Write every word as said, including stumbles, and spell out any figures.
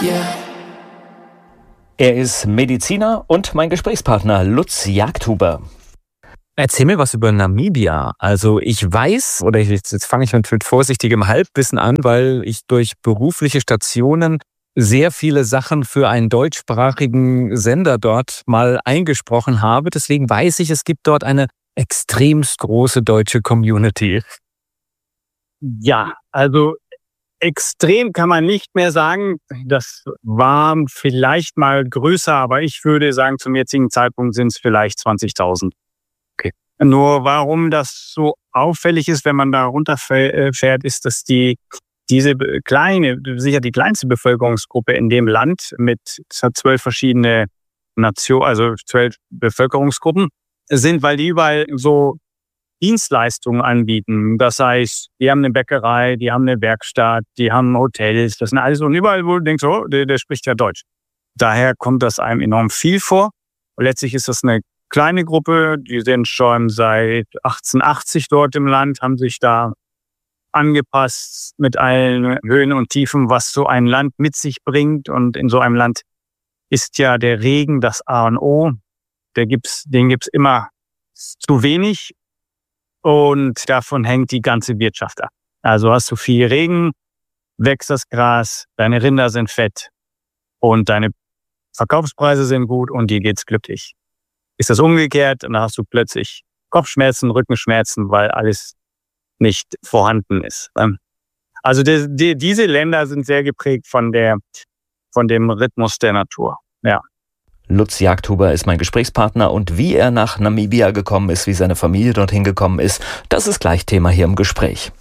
Er ist Mediziner und mein Gesprächspartner Lutz Jagdhuber. Erzähl mir was über Namibia. Also ich weiß, oder ich, jetzt fange ich mit, mit vorsichtigem Halbwissen an, weil ich durch berufliche Stationen sehr viele Sachen für einen deutschsprachigen Sender dort mal eingesprochen habe. Deswegen weiß ich, es gibt dort eine extremst große deutsche Community. Ja, also extrem kann man nicht mehr sagen. Das war vielleicht mal größer, aber ich würde sagen, zum jetzigen Zeitpunkt sind es vielleicht zwanzigtausend. Okay. Nur warum das so auffällig ist, wenn man da runterfährt, ist, dass die diese kleine, sicher die kleinste Bevölkerungsgruppe in dem Land mit, es hat zwölf verschiedene Nationen, also zwölf Bevölkerungsgruppen sind, weil die überall so Dienstleistungen anbieten. Das heißt, die haben eine Bäckerei, die haben eine Werkstatt, die haben Hotels, das sind alles, und überall, wo du denkst, oh, der, der spricht ja Deutsch. Daher kommt das einem enorm viel vor. Und letztlich ist das eine kleine Gruppe, die sind schon seit achtzehnhundertachtzig dort im Land, haben sich da angepasst mit allen Höhen und Tiefen, was so ein Land mit sich bringt. Und in so einem Land ist ja der Regen das A und O. Der gibt's, den gibt's immer zu wenig. Und davon hängt die ganze Wirtschaft ab. Also hast du viel Regen, wächst das Gras, deine Rinder sind fett und deine Verkaufspreise sind gut und dir geht's glücklich. Ist das umgekehrt, dann hast du plötzlich Kopfschmerzen, Rückenschmerzen, weil alles nicht vorhanden ist. Also die, die, diese Länder sind sehr geprägt von der, von dem Rhythmus der Natur. Ja. Lutz Jagdhuber ist mein Gesprächspartner und wie er nach Namibia gekommen ist, wie seine Familie dorthin gekommen ist, das ist gleich Thema hier im Gespräch.